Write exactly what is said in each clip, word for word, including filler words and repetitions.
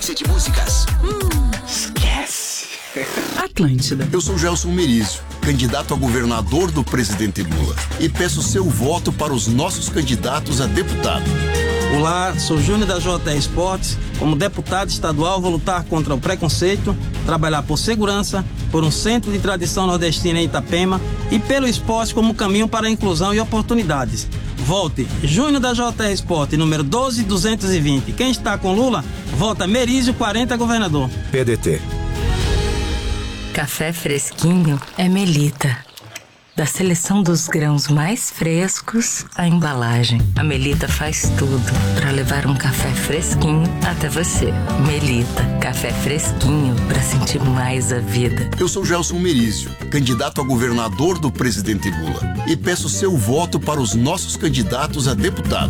sequência de músicas. Hum, esquece. Atlântida. Eu sou Gelson Merizio, candidato a governador do presidente Lula, e peço seu voto para os nossos candidatos a deputado. Olá, sou Júnior da J R Esportes. Como deputado estadual, vou lutar contra o preconceito, trabalhar por segurança, por um centro de tradição nordestina em Itapema e pelo esporte como caminho para a inclusão e oportunidades. Vote Júnior da J R Esporte, número doze duzentos e vinte. Quem está com Lula, vota Merizio quarenta, governador. P D T. Café fresquinho é Melita. Da seleção dos grãos mais frescos à embalagem, a Melita faz tudo para levar um café fresquinho até você. Melita, café fresquinho para sentir mais a vida. Eu sou Gelson Merizio, candidato a governador do presidente Lula, e peço seu voto para os nossos candidatos a deputado.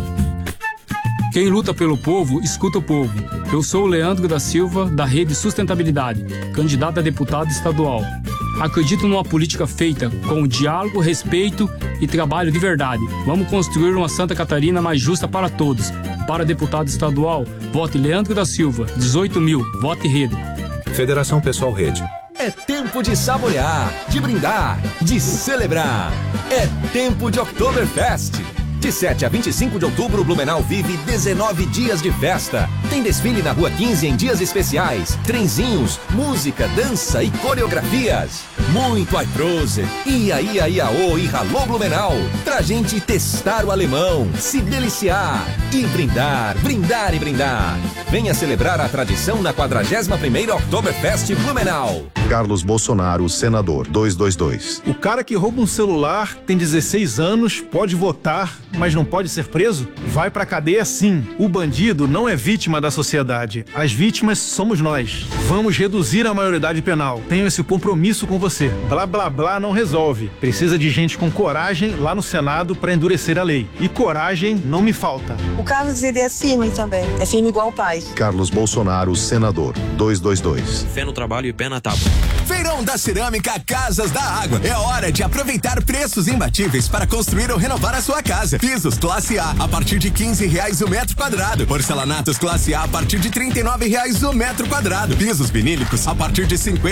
Quem luta pelo povo, escuta o povo. Eu sou o Leandro da Silva, da Rede Sustentabilidade, candidato a deputado estadual. Acredito numa política feita com diálogo, respeito e trabalho de verdade. Vamos construir uma Santa Catarina mais justa para todos. Para deputado estadual, vote Leandro da Silva, dezoito mil, vote Rede. Federação Pessoal Rede. É tempo de saborear, de brindar, de celebrar. É tempo de Oktoberfest. De sete a vinte e cinco de outubro, Blumenau vive dezenove dias de festa. Tem desfile na Rua quinze em dias especiais, trenzinhos, música, dança e coreografias. Muito Aiprose, ia, ia, iaô e ralô Blumenau. Pra gente testar o alemão, se deliciar e brindar, brindar e brindar. Venha celebrar a tradição na quadragésima primeira Oktoberfest Blumenau. Carlos Bolsonaro, senador, duzentos e vinte e dois. O cara que rouba um celular, tem dezesseis anos, pode votar, mas não pode ser preso? Vai pra cadeia sim. O bandido não é vítima da sociedade. As vítimas somos nós. Vamos reduzir a maioridade penal. Tenho esse compromisso com você. Blá blá blá não resolve. Precisa de gente com coragem lá no Senado pra endurecer a lei. E coragem não me falta. O Carlos, ele é firme também. É firme igual o pai. Carlos Bolsonaro, senador, duzentos e vinte e dois. Fé no trabalho e pé na tábua. Feirão da Cerâmica Casas da Água. É hora de aproveitar preços imbatíveis para construir ou renovar a sua casa. Pisos classe A a partir de quinze reais o metro quadrado. Porcelanatos classe A a partir de trinta e nove reais o metro quadrado. Pisos vinílicos a partir de cinquenta